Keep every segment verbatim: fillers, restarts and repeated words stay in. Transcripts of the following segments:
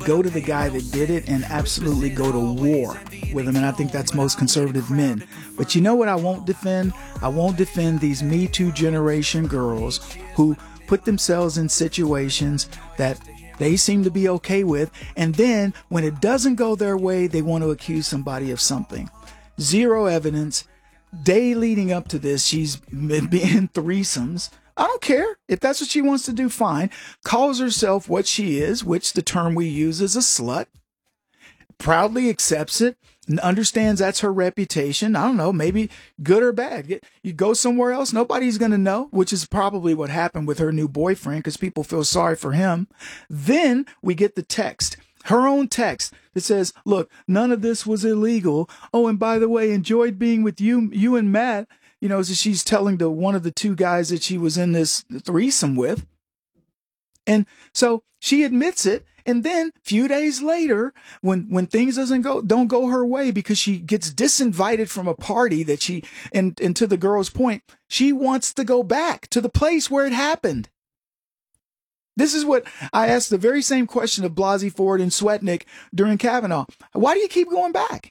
go to the guy that did it and absolutely go to war with him. And I think that's most conservative men. But you know what I won't defend? I won't defend these Me Too generation girls who put themselves in situations that they seem to be okay with. And then when it doesn't go their way, they want to accuse somebody of something. Zero evidence. Day leading up to this, she's been in threesomes. I don't care. If that's what she wants to do, fine. Calls herself what she is, which the term we use is a slut. Proudly accepts it and understands that's her reputation. I don't know, maybe good or bad. You go somewhere else, nobody's going to know, which is probably what happened with her new boyfriend because people feel sorry for him. Then we get the text. Her own text that says, look, none of this was illegal. Oh, and by the way, enjoyed being with you, you and Matt. You know, so she's telling the one of the two guys that she was in this threesome with. And so she admits it. And then a few days later, when, when things doesn't go, don't go her way because she gets disinvited from a party that she, and, and to the girl's point, she wants to go back to the place where it happened. This is what I asked the very same question of Blasey Ford and Swetnick during Kavanaugh. Why do you keep going back?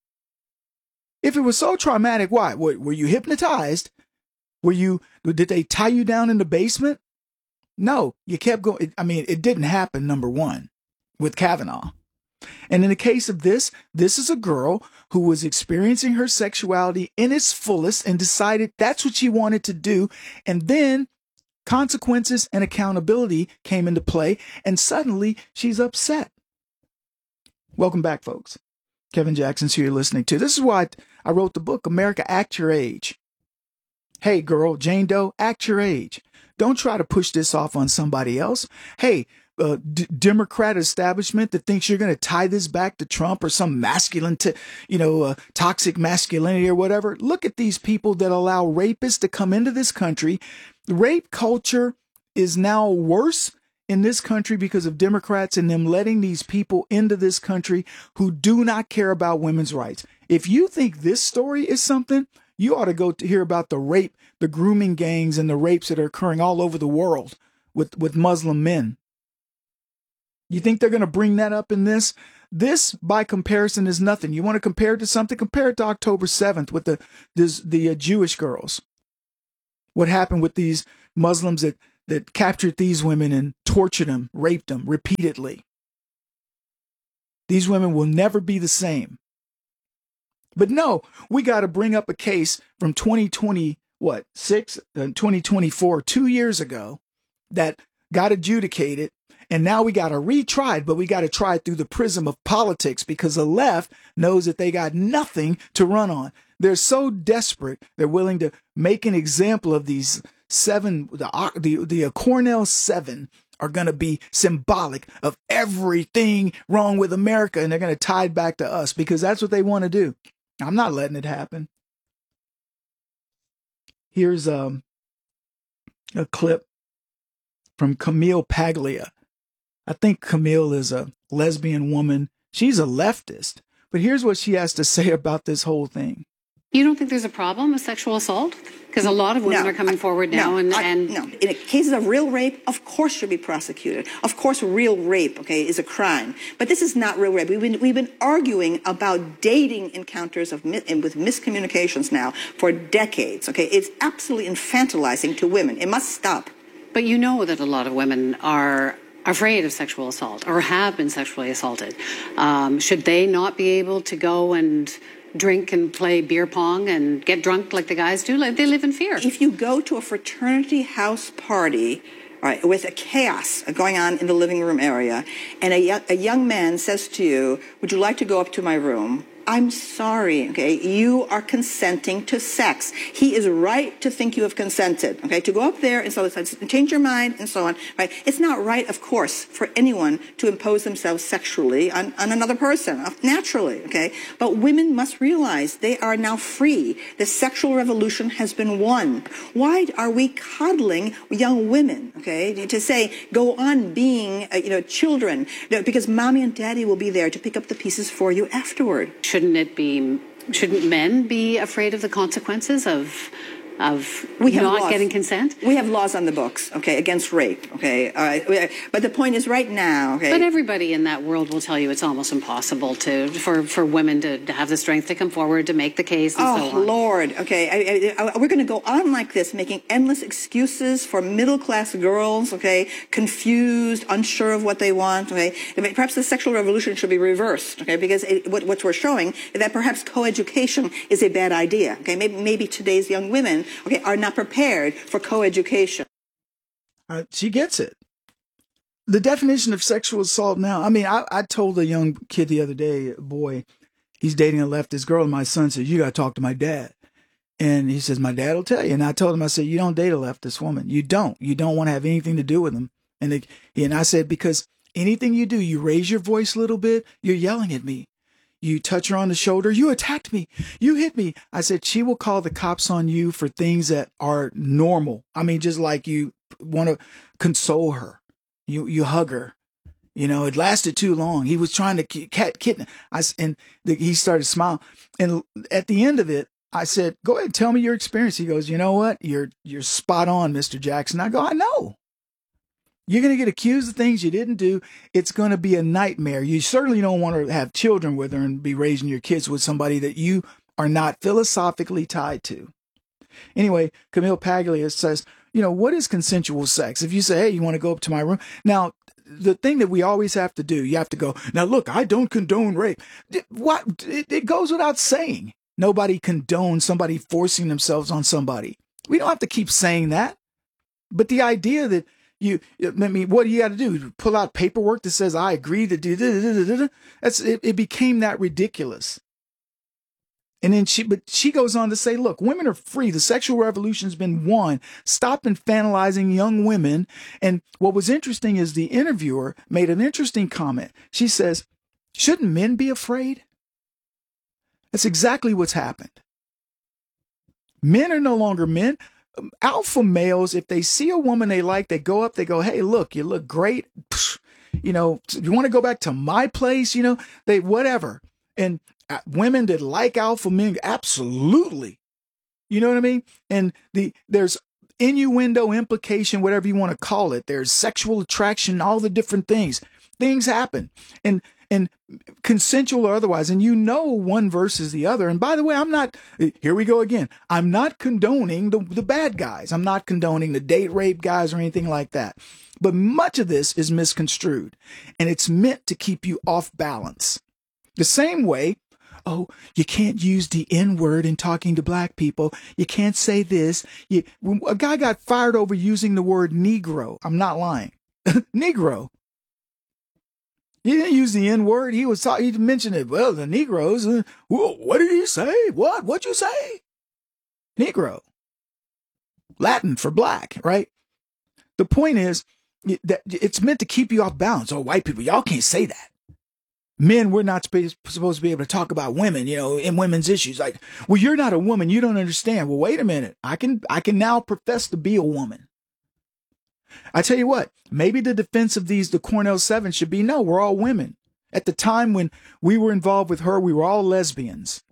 If it was so traumatic, why? Were you hypnotized? Were you, did they tie you down in the basement? No, you kept going. I mean, it didn't happen, number one, with Kavanaugh. And in the case of this, this is a girl who was experiencing her sexuality in its fullest and decided that's what she wanted to do. And then consequences and accountability came into play, and suddenly she's upset. Welcome back, folks. Kevin Jackson's who you're listening to. This is why I wrote the book, America, Act Your Age. Hey, girl, Jane Doe, act your age. Don't try to push this off on somebody else. Hey, uh, D- Democrat establishment that thinks you're going to tie this back to Trump or some masculine, t- you know, uh, toxic masculinity or whatever. Look at these people that allow rapists to come into this country. Rape culture is now worse in this country because of Democrats and them letting these people into this country who do not care about women's rights. If you think this story is something, you ought to go to hear about the rape, the grooming gangs and the rapes that are occurring all over the world with, with Muslim men. You think they're going to bring that up in this? This, by comparison, is nothing. You want to compare it to something? Compare it to October seventh with the this, the uh, Jewish girls. What happened with these Muslims that, that captured these women and tortured them, raped them repeatedly. These women will never be the same. But no, we got to bring up a case from twenty twenty, what, six, uh, twenty twenty-four, two years ago that got adjudicated. And now we got to retry it, but we got to try it through the prism of politics because the left knows that they got nothing to run on. They're so desperate, they're willing to make an example of these seven, the, the, the Cornell seven are going to be symbolic of everything wrong with America. And they're going to tie it back to us because that's what they want to do. I'm not letting it happen. Here's um, a clip from Camille Paglia. I think Camille is a lesbian woman. She's a leftist. But here's what she has to say about this whole thing. You don't think there's a problem with sexual assault? Because a lot of women no, are coming I, forward now. No, and, I, and no, in cases of real rape, of course should be prosecuted. Of course, real rape, okay, is a crime. But this is not real rape. We've been we've been arguing about dating encounters of and with miscommunications now for decades. Okay, it's absolutely infantilizing to women. It must stop. But you know that a lot of women are afraid of sexual assault or have been sexually assaulted. Um, should they not be able to go and drink and play beer pong and get drunk like the guys do? Like, they live in fear. If you go to a fraternity house party, all right, with a chaos going on in the living room area, and a, a young man says to you, would you like to go up to my room? I'm sorry, okay, you are consenting to sex. He is right to think you have consented, okay, to go up there and so and change your mind and so on, right? It's not right, of course, for anyone to impose themselves sexually on, on another person, naturally, okay? But women must realize they are now free. The sexual revolution has been won. Why are we coddling young women, okay, to say, go on being, uh, you know, children, because mommy and daddy will be there to pick up the pieces for you afterward. Shouldn't it be, shouldn't men be afraid of the consequences of of we have not laws. getting consent? We have laws on the books, okay, against rape, okay? All right. But the point is right now, okay? But everybody in that world will tell you it's almost impossible to for, for women to, to have the strength to come forward to make the case and oh, so on. Lord, okay. I, I, we're going to go on like this, making endless excuses for middle-class girls, okay, confused, unsure of what they want, okay? Perhaps the sexual revolution should be reversed, okay, because it, what, what we're showing is that perhaps coeducation is a bad idea, okay? Maybe, maybe today's young women, okay, are not prepared for coeducation. Uh, she gets it. The definition of sexual assault now, I mean, I, I told a young kid the other day, a boy, he's dating a leftist girl, and my son said, you got to talk to my dad. And he says, my dad will tell you. And I told him, I said, you don't date a leftist woman. You don't. You don't want to have anything to do with them. And, they, and I said, because anything you do, you raise your voice a little bit, you're yelling at me. You touch her on the shoulder. You attacked me. You hit me. I said, she will call the cops on you for things that are normal. I mean, just like you want to console her. You, you hug her. You know, it lasted too long. He was trying to cat kitten. I, and the, he started smiling. And at the end of it, I said, go ahead, tell me your experience. He goes, you know what? You're, you're spot on, Mister Jackson. I go, I know. You're going to get accused of things you didn't do. It's going to be a nightmare. You certainly don't want to have children with her and be raising your kids with somebody that you are not philosophically tied to. Anyway, Camille Paglia says, you know, what is consensual sex? If you say, hey, you want to go up to my room? Now, the thing that we always have to do, you have to go, now, look, I don't condone rape. What? It goes without saying. Nobody condones somebody forcing themselves on somebody. We don't have to keep saying that. But the idea that You, I mean, what do you got to do? Pull out paperwork that says, I agree to do this. That's, it, it became that ridiculous. And then she, but she goes on to say, look, women are free. The sexual revolution's been won. Stop infantilizing young women. And what was interesting is the interviewer made an interesting comment. She says, shouldn't men be afraid? That's exactly what's happened. Men are no longer men. Alpha males, if they see a woman they like, they go up, they go, hey, look, you look great. You know, you want to go back to my place, you know, they, whatever. And uh, women that like alpha men, absolutely. You know what I mean? And the, there's innuendo, implication, whatever you want to call it. There's sexual attraction, all the different things. Things happen. And, and consensual or otherwise, and you know one versus the other. And by the way, I'm not, here we go again. I'm not condoning the, the bad guys. I'm not condoning the date rape guys or anything like that. But much of this is misconstrued, and it's meant to keep you off balance. The same way, oh, you can't use the N word in talking to black people. You can't say this. You, a guy got fired over using the word Negro. I'm not lying. Negro. He didn't use the N word. He was talking, he mentioned it. Well, the Negroes. Uh, well, what did he say? What? What'd you say? Negro. Latin for black, right? The point is that it's meant to keep you off balance. Oh, white people, y'all can't say that. Men, we're not supposed to be able to talk about women, you know, and women's issues. Like, well, you're not a woman. You don't understand. Well, wait a minute. I can, I can now profess to be a woman. I tell you what, maybe the defense of these, the Cornell Seven should be, no, we're all women. At the time when we were involved with her, we were all lesbians.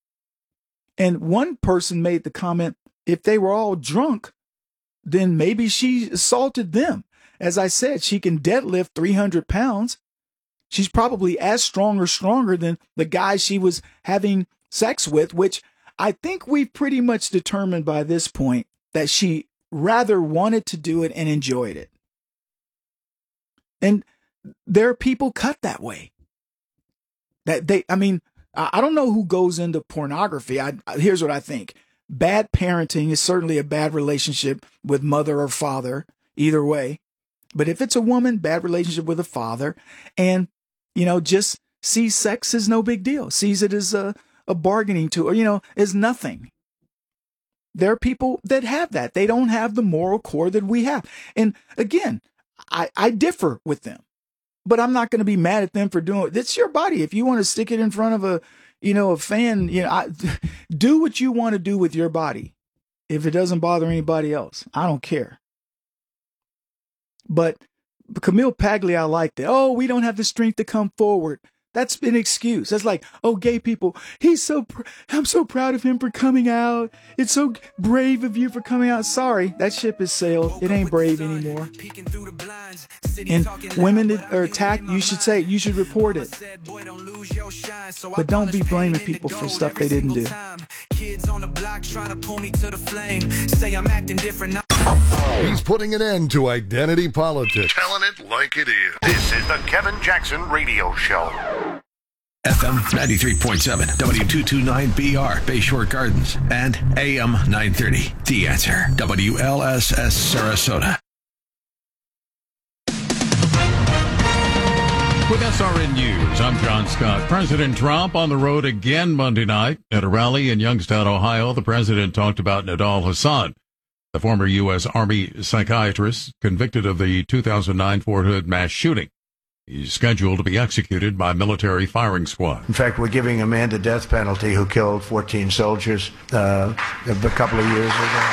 And one person made the comment, if they were all drunk, then maybe she assaulted them. As I said, she can deadlift three hundred pounds. She's probably as strong or stronger than the guy she was having sex with, which I think we've pretty much determined by this point that she rather wanted to do it and enjoyed it. And there are people cut that way. That they, I mean, I don't know who goes into pornography. I, here's what I think. Bad parenting is certainly a bad relationship with mother or father, either way. But if it's a woman, bad relationship with a father, and, you know, just sees sex as no big deal, sees it as a, a bargaining tool, or, you know, as nothing. There are people that have that. They don't have the moral core that we have. And again, I, I differ with them, but I'm not going to be mad at them for doing it. It's your body. If you want to stick it in front of a, you know, a fan, you know, I, do what you want to do with your body. If it doesn't bother anybody else, I don't care. But Camille Paglia, I like that. Oh, we don't have the strength to come forward. That's been excuse. That's like, oh, gay people, he's so, pr- I'm so proud of him for coming out. It's so brave of you for coming out. Sorry, that ship has sailed. It ain't brave anymore. And women that are attacked, you should say, you should report it. But don't be blaming people for stuff they didn't do. Kids on the block trying to pull me to the flame. Say I'm acting different. He's putting an end to identity politics. Telling it like it is. This is the Kevin Jackson Radio Show. F M ninety-three point seven, W two twenty-nine B R, Bayshore Gardens, and A M nine thirty. The Answer, W L S S Sarasota. With S R N News, I'm John Scott. President Trump on the road again Monday night. At a rally in Youngstown, Ohio, the president talked about Nidal Hasan, the former U S. Army psychiatrist convicted of the two thousand nine Fort Hood mass shooting. He's scheduled to be executed by military firing squad. In fact, we're giving a man the death penalty who killed fourteen soldiers uh, a couple of years ago.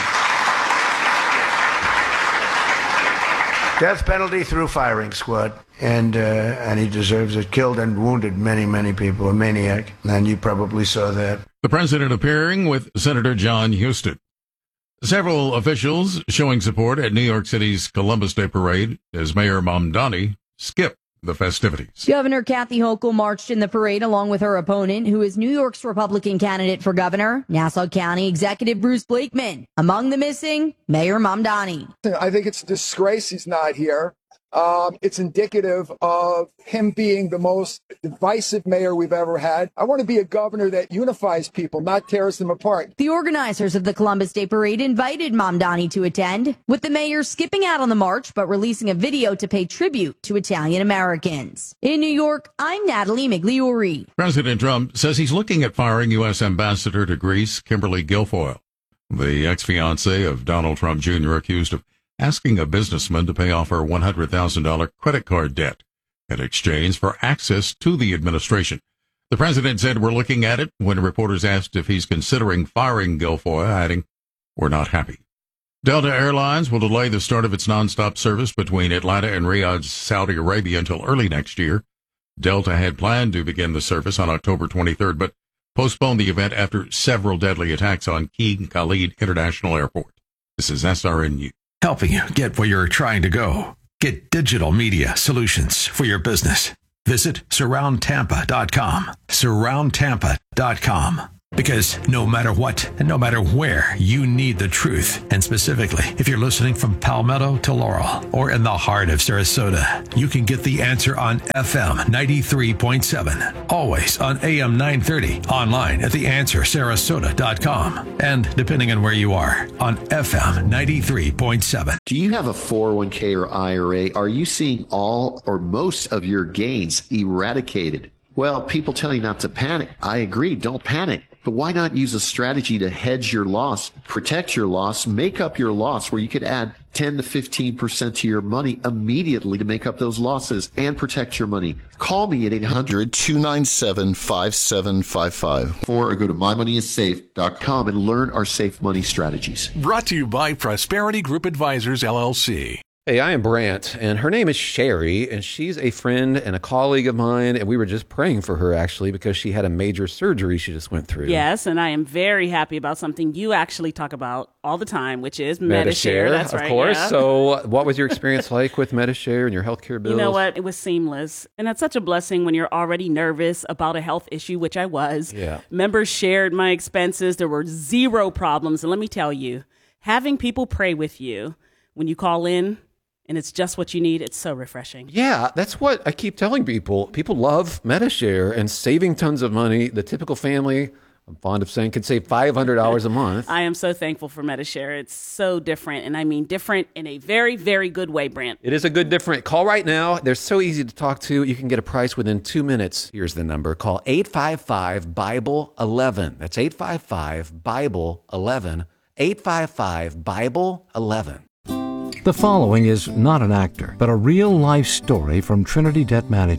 Death penalty through firing squad, and uh, and he deserves it. Killed and wounded many, many people, a maniac, and you probably saw that. The president appearing with Senator John Huston. Several officials showing support at New York City's Columbus Day Parade as Mayor Mamdani skipped the festivities. Governor Kathy Hochul marched in the parade along with her opponent, who is New York's Republican candidate for governor, Nassau County Executive Bruce Blakeman. Among the missing, Mayor Mamdani. I think it's a disgrace he's not here. Um, it's indicative of him being the most divisive mayor we've ever had. I want to be a governor that unifies people, not tears them apart. The organizers of the Columbus Day Parade invited Mamdani to attend, with the mayor skipping out on the march but releasing a video to pay tribute to Italian Americans. In New York, I'm Natalie Migliori. President Trump says he's looking at firing U S. Ambassador to Greece, Kimberly Guilfoyle, the ex-fiancée of Donald Trump Junior, accused of asking a businessman to pay off her one hundred thousand dollars credit card debt in exchange for access to the administration. The president said, we're looking at it, when reporters asked if he's considering firing Guilfoyle, adding, we're not happy. Delta Airlines will delay the start of its nonstop service between Atlanta and Riyadh, Saudi Arabia until early next year. Delta had planned to begin the service on October twenty-third, but postponed the event after several deadly attacks on King Khalid International Airport. This is S R N News. Helping you get where you're trying to go. Get digital media solutions for your business. Visit surround tampa dot com. surround tampa dot com. Because no matter what and no matter where, you need the truth. And specifically, if you're listening from Palmetto to Laurel or in the heart of Sarasota, you can get the answer on F M ninety-three point seven. Always on A M nine thirty. Online at the answer sarasota dot com. And depending on where you are, on F M ninety-three point seven. Do you have a four oh one k or I R A? Are you seeing all or most of your gains eradicated? Well, people tell you not to panic. I agree, don't panic. But why not use a strategy to hedge your loss, protect your loss, make up your loss, where you could add ten to fifteen percent to your money immediately to make up those losses and protect your money? Call me at eight hundred, two nine seven, five seven five five or go to my money is safe dot com and learn our safe money strategies. Brought to you by Prosperity Group Advisors, L L C. Hey, I am Brant, and her name is Sherry, and she's a friend and a colleague of mine, and we were just praying for her, actually, because she had a major surgery she just went through. Yes, and I am very happy about something you actually talk about all the time, which is Medi-Share. That's of right, course. yeah. So what was your experience like with Medi-Share and your healthcare bills? You know what? It was seamless, and it's such a blessing when you're already nervous about a health issue, which I was. Yeah. Members shared my expenses. There were zero problems, and let me tell you, having people pray with you when you call in, and it's just what you need, it's so refreshing. Yeah, that's what I keep telling people. People love Medi-Share and saving tons of money. The typical family, I'm fond of saying, could save five hundred dollars a month. I am so thankful for Medi-Share. It's so different, and I mean different in a very, very good way, Brant. It is a good different. Call right now. They're so easy to talk to. You can get a price within two minutes. Here's the number. Call eight five five, Bible eleven. That's eight five five, Bible eleven. eight five five, Bible eleven. The following is not an actor, but a real-life story from Trinity Debt Management.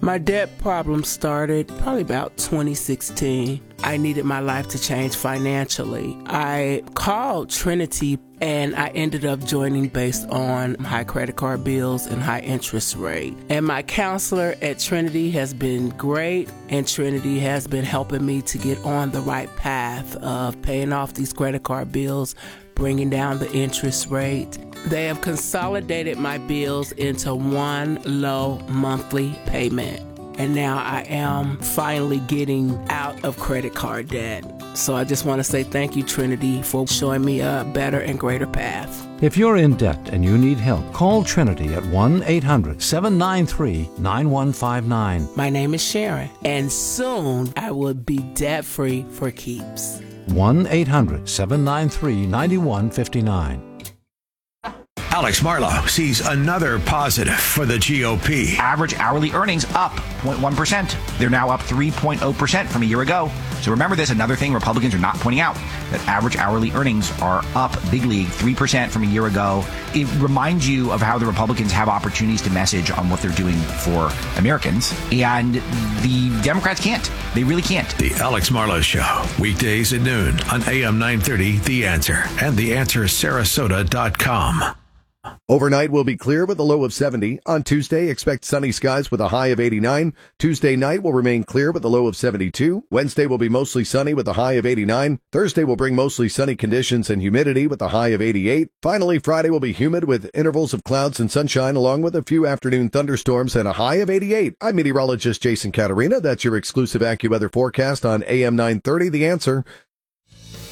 My debt problem started probably about twenty sixteen. I needed my life to change financially. I called Trinity and I ended up joining based on high credit card bills and high interest rate. And my counselor at Trinity has been great, and Trinity has been helping me to get on the right path of paying off these credit card bills, bringing down the interest rate. They have consolidated my bills into one low monthly payment. And now I am finally getting out of credit card debt. So I just want to say thank you, Trinity, for showing me a better and greater path. If you're in debt and you need help, call Trinity at one eight hundred seven nine three nine one five nine. My name is Sharon, and soon I will be debt-free for keeps. one eight hundred seven nine three nine one five nine. Alex Marlow sees another positive for the G O P. Average hourly earnings up zero point one percent. They're now up three point zero percent from a year ago. So remember this, another thing Republicans are not pointing out, that average hourly earnings are up big league, three percent from a year ago. It reminds you of how the Republicans have opportunities to message on what they're doing for Americans, and the Democrats can't. They really can't. The Alex Marlow Show, weekdays at noon on A M nine thirty, The Answer, and the answer sarasota dot com. Overnight will be clear with a low of seventy. On Tuesday, expect sunny skies with a high of eighty-nine. Tuesday night will remain clear with a low of seventy-two. Wednesday will be mostly sunny with a high of eighty-nine. Thursday will bring mostly sunny conditions and humidity with a high of eighty-eight. Finally, Friday will be humid with intervals of clouds and sunshine along with a few afternoon thunderstorms and a high of eighty-eight. I'm meteorologist Jason Caterina. That's your exclusive AccuWeather forecast on A M nine thirty, The Answer.